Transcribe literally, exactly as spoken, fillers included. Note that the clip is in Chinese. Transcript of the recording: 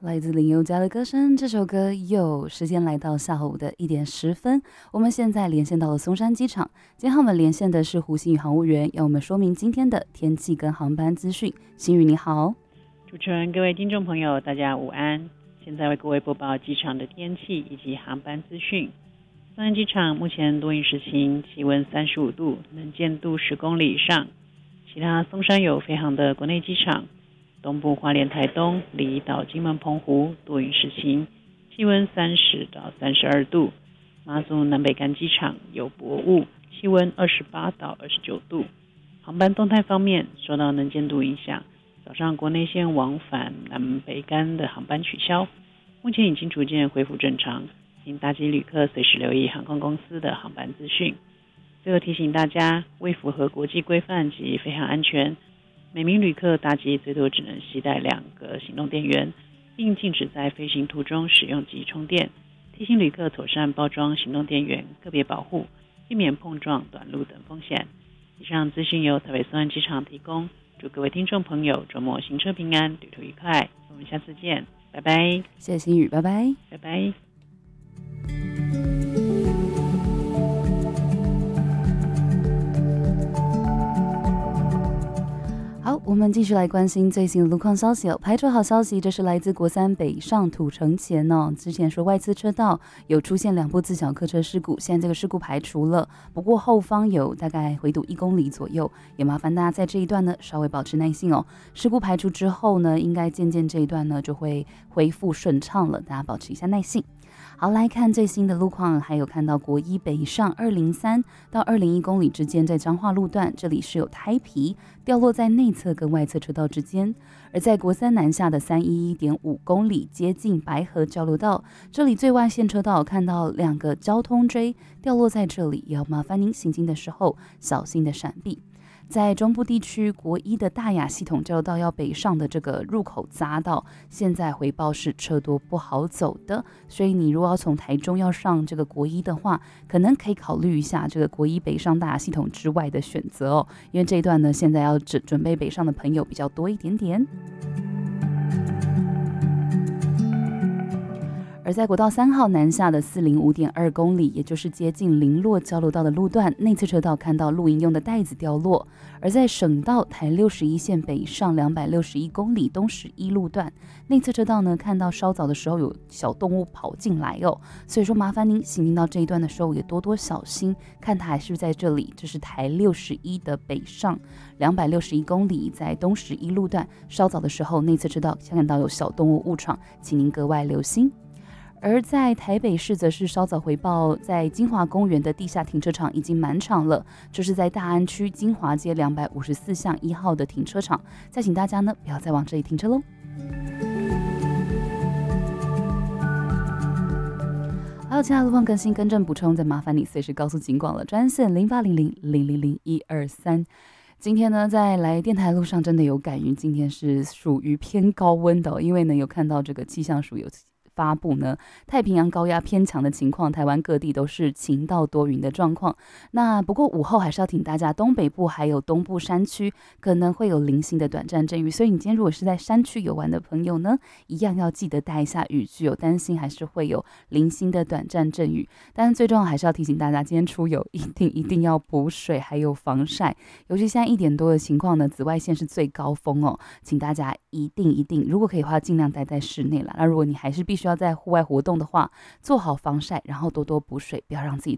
来自林宥嘉的歌声，这首歌又时间来到下午的一点十分，我们现在连线到了松山机场。今天我们连线的是胡星宇航务员，要我们说明今天的天气跟航班资讯。星宇你好。 主持人、各位听众朋友，大家午安。现在为各位播报机场的天气以及航班资讯。松山机场目前多云时晴，气温三十五度，能见度十公里以上。其他松山有飞航的国内机场，东部花莲、台东、离岛、金门、澎湖多云时晴，气温三十到三十二度。马祖南北干机场有薄雾，气温二十八到二十九度。航班动态方面，受到能见度影响，早上国内线往返南北干的航班取消，目前已经逐渐恢复正常，请搭机旅客随时留意航空公司的航班资讯。最后提醒大家，为符合国际规范及飞航安全，每名旅客搭机最多只能携带两个行动电源，并禁止在飞行途中使用及充电。提醒旅客妥善包装行动电源，个别保护，避免碰撞、短路等风险。以上资讯由台北松山机场提供，祝各位听众朋友周末行车平安，旅途愉快。我们下次见，拜拜。 谢谢星宇，拜拜， 拜拜。 好，我们继续来关心最新的路况消息哦。排除好消息，这是来自国三北上土城前哦。之前说外侧车道有出现两部自小客车事故，现在这个事故排除了，不过后方有大概回堵一公里左右，也麻烦大家在这一段呢稍微保持耐心哦。事故排除之后呢，应该渐渐这一段呢就会恢复顺畅了，大家保持一下耐性。好，来看最新的路况，还有看到国一北上二零三到二零一公里之间，在彰化路段，这里是有胎皮掉落在内侧跟外侧车道之间；而在国三南下的三一一点五公里，接近白河交流道，这里最外线车道看到两个交通锥掉落在这里，也要麻烦您行经的时候小心的闪避。在中部地区，国一的大雅系统交流道要北上的这个入口匝道，现在回报是车多不好走的，所以你如果要从台中要上这个国一的话，可能可以考虑一下这个国一北上大雅系统之外的选择哦，因为这一段呢，现在要准准备北上的朋友比较多一点点。而在国道三号南下的四零五点二公里，也就是接近林落交流道的路段，内侧车道看到露营用的袋子掉落；而在省道台六十一线北上两百六十一公里东十一路段，内侧车道呢看到稍早的时候有小动物跑进来哦，所以说麻烦您行进到这一段的时候也多多小心，看它还是不是在这里。这是台六十一的北上两百六十一公里，在东十一路段稍早的时候内侧车道看到有小动物误闯，请您格外留心。而在台北市则是稍早回报，在金华公园的地下停车场已经满场了，这是在大安区金华街两百五十四巷一号的停车场，再请大家呢不要再往这里停车喽。还有其他路况更新更正补充，再麻烦你随时告诉警广了，专线零八零零零零零一二三。今天呢，在来电台路上真的有感于今天是属于偏高温的、哦，因为呢有看到这个气象署有发布呢，太平洋高压偏强的情况，台湾各地都是晴到多云的状况。那不过午后还是要请大家，东北部还有东部山区可能会有零星的短暂阵雨，所以你今天如果是在山区游玩的朋友呢，一样要记得带一下雨具，有担心还是会有零星的短暂阵雨。但是最重要还是要提醒大家，今天出游一定一定要补水，还有防晒。尤其现在一点多的情况呢，紫外线是最高峰哦，请大家一定一定，如果可以的话，尽量待在室内啦。那如果你还是必须需要在户外活动的话，做好防晒，然后多多补水，不要让自己